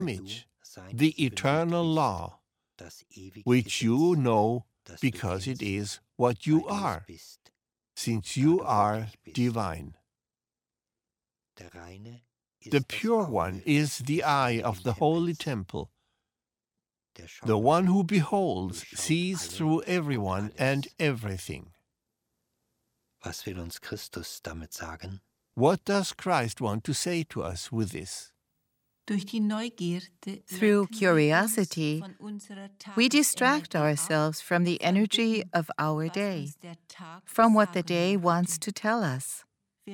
image, the eternal law, which you know because it is what you are, since you are divine. The pure one is the eye of the holy temple. The one who beholds sees through everyone and everything. Was will uns Christus damit sagen? What does Christ want to say to us with this? Through curiosity, we distract ourselves from the energy of our day, from what the day wants to tell us.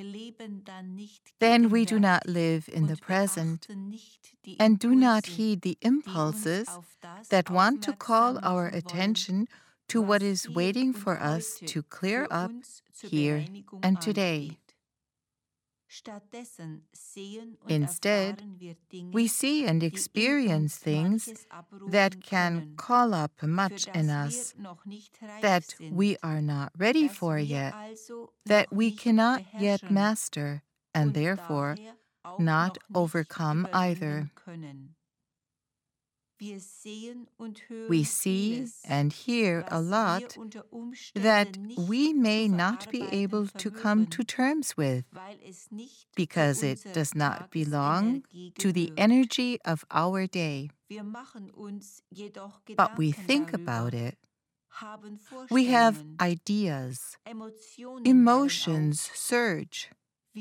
Then we do not live in the present and do not heed the impulses that want to call our attention to what is waiting for us to clear up here and today. Instead, we see and experience things that can call up much in us that we are not ready for yet, that we cannot yet master, and therefore not overcome either. We see and hear a lot that we may not be able to come to terms with because it does not belong to the energy of our day. But we think about it. We have ideas. Emotions surge.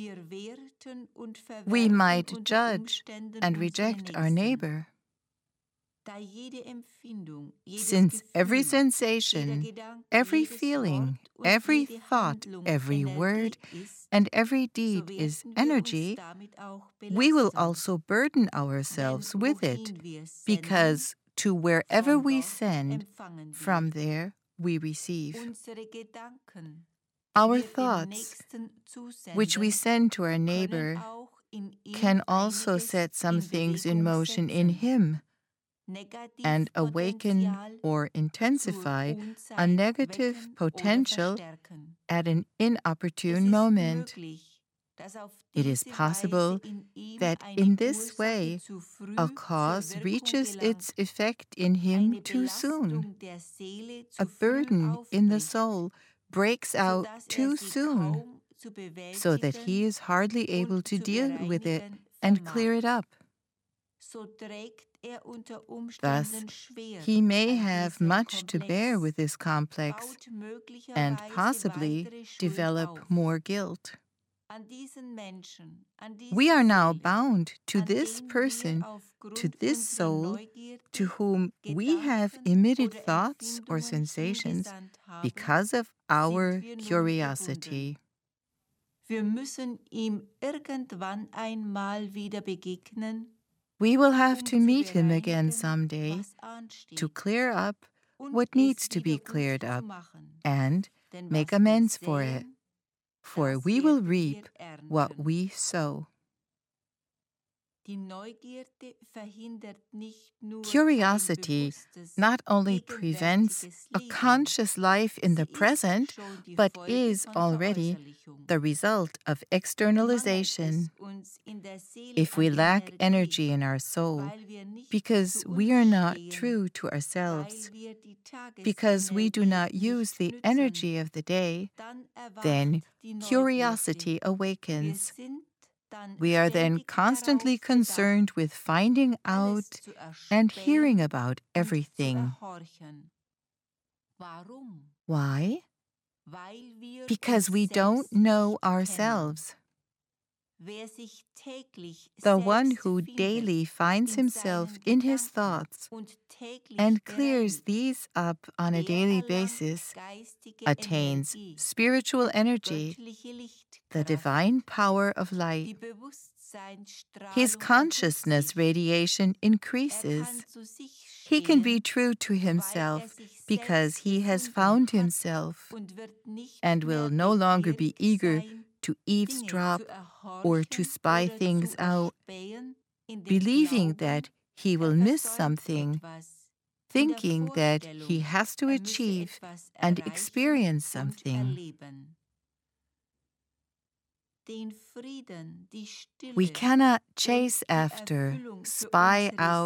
We might judge and reject our neighbor. Since every sensation, every feeling, every thought, every word, and every deed is energy, we will also burden ourselves with it, because to wherever we send, from there we receive. Our thoughts, which we send to our neighbor, can also set some things in motion in him, and awaken or intensify a negative potential at an inopportune moment. It is possible that in this way a cause reaches its effect in him too soon. A burden in the soul breaks out too soon, so that he is hardly able to deal with it and clear it up. Thus, he may have much to bear with this complex and possibly develop more guilt. We are now bound to this person, to this soul, to whom we have emitted thoughts or sensations because of our curiosity. We will have to meet him again someday to clear up what needs to be cleared up and make amends for it, for we will reap what we sow. Curiosity not only prevents a conscious life in the present, but is already the result of externalization. If we lack energy in our soul, because we are not true to ourselves, because we do not use the energy of the day, then curiosity awakens. We are then constantly concerned with finding out and hearing about everything. Why? Because we don't know ourselves. The one who daily finds himself in his thoughts and clears these up on a daily basis attains spiritual energy, the divine power of light. His consciousness radiation increases. He can be true to himself because he has found himself and will no longer be eager to eavesdrop or to spy things out, believing that he will miss something, thinking that he has to achieve and experience something. We cannot chase after, spy out,